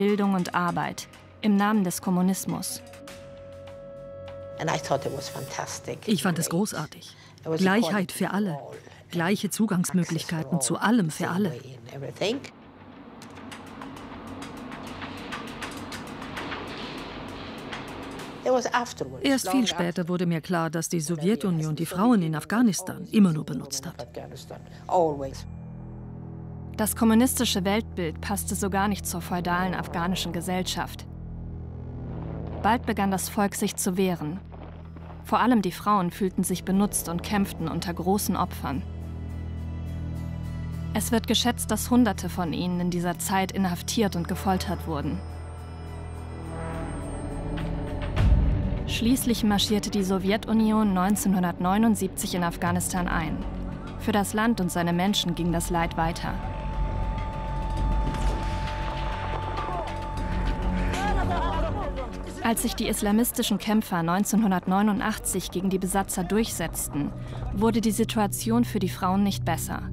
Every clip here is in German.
Bildung und Arbeit im Namen des Kommunismus. Ich fand es großartig. Gleichheit für alle, gleiche Zugangsmöglichkeiten zu allem für alle. Erst viel später wurde mir klar, dass die Sowjetunion die Frauen in Afghanistan immer nur benutzt hat. Das kommunistische Weltbild passte so gar nicht zur feudalen afghanischen Gesellschaft. Bald begann das Volk sich zu wehren. Vor allem die Frauen fühlten sich benutzt und kämpften unter großen Opfern. Es wird geschätzt, dass Hunderte von ihnen in dieser Zeit inhaftiert und gefoltert wurden. Schließlich marschierte die Sowjetunion 1979 in Afghanistan ein. Für das Land und seine Menschen ging das Leid weiter. Als sich die islamistischen Kämpfer 1989 gegen die Besatzer durchsetzten, wurde die Situation für die Frauen nicht besser.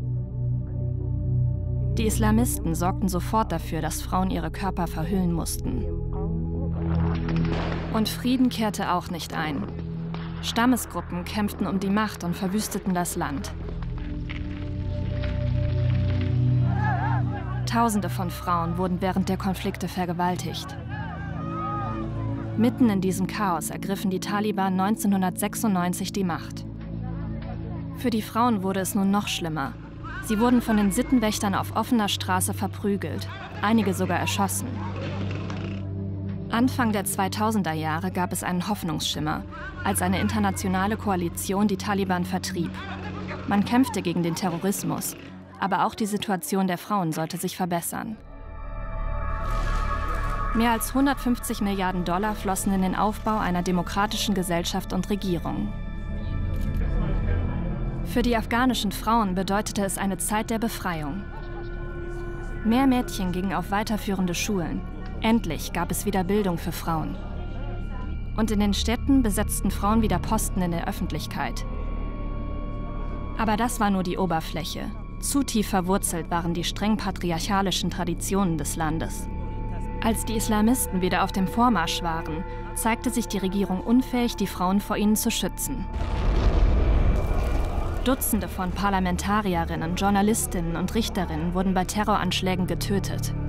Die Islamisten sorgten sofort dafür, dass Frauen ihre Körper verhüllen mussten. Und Frieden kehrte auch nicht ein. Stammesgruppen kämpften um die Macht und verwüsteten das Land. Tausende von Frauen wurden während der Konflikte vergewaltigt. Mitten in diesem Chaos ergriffen die Taliban 1996 die Macht. Für die Frauen wurde es nun noch schlimmer. Sie wurden von den Sittenwächtern auf offener Straße verprügelt, einige sogar erschossen. Anfang der 2000er Jahre gab es einen Hoffnungsschimmer, als eine internationale Koalition die Taliban vertrieb. Man kämpfte gegen den Terrorismus, aber auch die Situation der Frauen sollte sich verbessern. Mehr als 150 Milliarden Dollar flossen in den Aufbau einer demokratischen Gesellschaft und Regierung. Für die afghanischen Frauen bedeutete es eine Zeit der Befreiung. Mehr Mädchen gingen auf weiterführende Schulen. Endlich gab es wieder Bildung für Frauen. Und in den Städten besetzten Frauen wieder Posten in der Öffentlichkeit. Aber das war nur die Oberfläche. Zu tief verwurzelt waren die streng patriarchalischen Traditionen des Landes. Als die Islamisten wieder auf dem Vormarsch waren, zeigte sich die Regierung unfähig, die Frauen vor ihnen zu schützen. Dutzende von Parlamentarierinnen, Journalistinnen und Richterinnen wurden bei Terroranschlägen getötet.